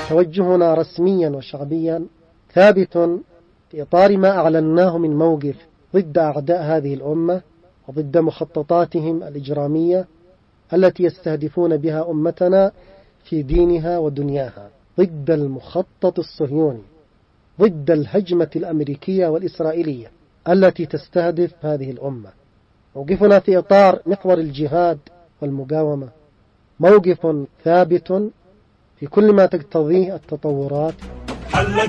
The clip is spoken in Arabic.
توجهنا رسميا وشعبيا ثابت في إطار ما أعلناه من موقف ضد أعداء هذه الأمة وضد مخططاتهم الإجرامية التي يستهدفون بها أمتنا في دينها ودنياها، ضد المخطط الصهيوني، ضد الهجمة الأمريكية والإسرائيلية التي تستهدف هذه الأمة. موقفنا في إطار محور الجهاد والمقاومة موقف ثابت في كل ما تقتضيه التطورات.